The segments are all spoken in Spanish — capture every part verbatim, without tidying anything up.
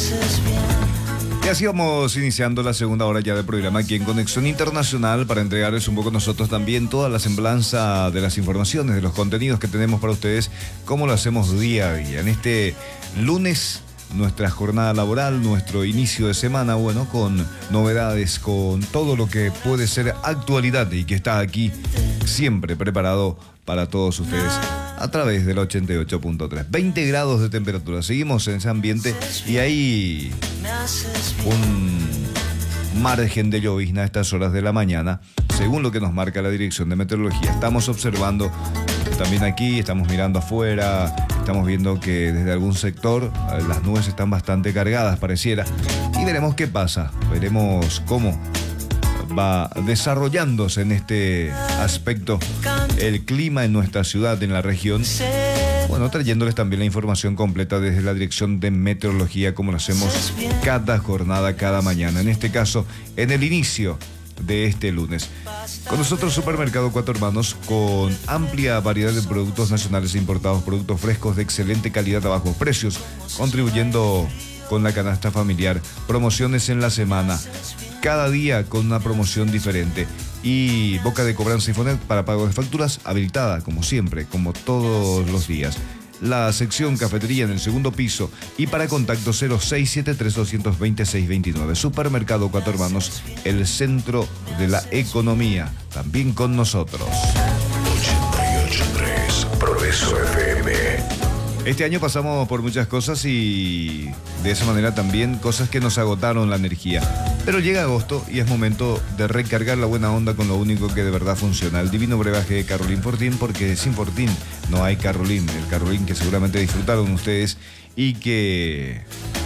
Y así vamos iniciando la segunda hora ya del programa aquí en Conexión Internacional para entregarles un poco nosotros también toda la semblanza de las informaciones, de los contenidos que tenemos para ustedes, como lo hacemos día a día. En este lunes, nuestra jornada laboral, nuestro inicio de semana, bueno, con novedades, con todo lo que puede ser actualidad y que está aquí siempre preparado para todos ustedes a través del ochenta y ocho punto tres. veinte grados de temperatura. Seguimos en ese ambiente y hay un margen de llovizna a estas horas de la mañana, según lo que nos marca la Dirección de Meteorología. Estamos observando también aquí, estamos mirando afuera, estamos viendo que desde algún sector las nubes están bastante cargadas, pareciera. Y veremos qué pasa, veremos cómo va desarrollándose en este aspecto el clima en nuestra ciudad, en la región. Bueno, trayéndoles también la información completa desde la Dirección de Meteorología, como lo hacemos cada jornada, cada mañana. En este caso, en el inicio de este lunes. Con nosotros Supermercado Cuatro Hermanos, con amplia variedad de productos nacionales e importados, productos frescos de excelente calidad a bajos precios, contribuyendo con la canasta familiar, promociones en la semana, cada día con una promoción diferente. Y boca de cobranza Infonet para pago de facturas habilitada, como siempre, como todos los días. La sección cafetería en el segundo piso y para contacto cero seis siete tres, dos dos cero, seis dos nueve. Supermercado Cuatro Hermanos, el centro de la economía, también con nosotros. ochenta y ocho punto tres Progreso F M. Este año pasamos por muchas cosas y de esa manera también cosas que nos agotaron la energía. Pero llega agosto y es momento de recargar la buena onda con lo único que de verdad funciona. El divino brebaje de Carolín Fortín, porque sin Fortín no hay Carolín. El Carolín que seguramente disfrutaron ustedes y que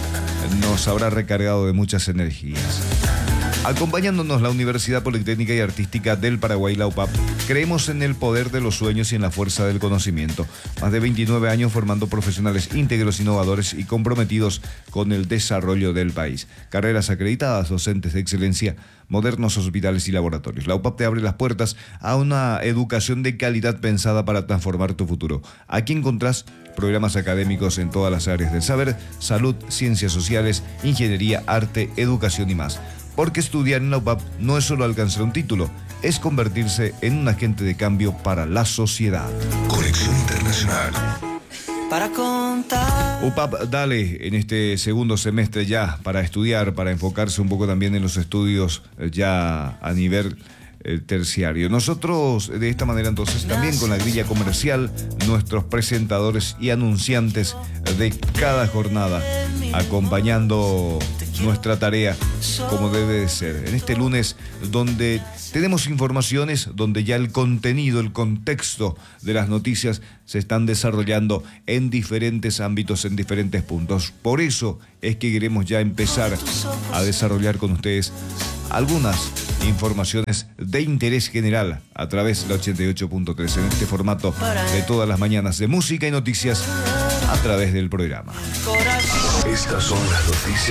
nos habrá recargado de muchas energías. Acompañándonos la Universidad Politécnica y Artística del Paraguay, la U P A P, creemos en el poder de los sueños y en la fuerza del conocimiento. Más de veintinueve años formando profesionales íntegros, innovadores y comprometidos con el desarrollo del país. Carreras acreditadas, docentes de excelencia, modernos hospitales y laboratorios. La U P A P te abre las puertas a una educación de calidad pensada para transformar tu futuro. Aquí encontrás programas académicos en todas las áreas del saber, salud, ciencias sociales, ingeniería, arte, educación y más. Porque estudiar en la U P A P no es solo alcanzar un título, es convertirse en un agente de cambio para la sociedad. Conexión Internacional. Para contar. U P A P, dale, en este segundo semestre ya, para estudiar, para enfocarse un poco también en los estudios ya a nivel eh, terciario. Nosotros, de esta manera entonces, también con la grilla comercial, nuestros presentadores y anunciantes de cada jornada, acompañando nuestra tarea como debe de ser. En este lunes donde tenemos informaciones, donde ya el contenido, el contexto de las noticias se están desarrollando en diferentes ámbitos, en diferentes puntos. Por eso es que queremos ya empezar a desarrollar con ustedes algunas informaciones de interés general a través de la ochenta y ocho punto tres en este formato de todas las mañanas de música y noticias a través del programa. Estas son las noticias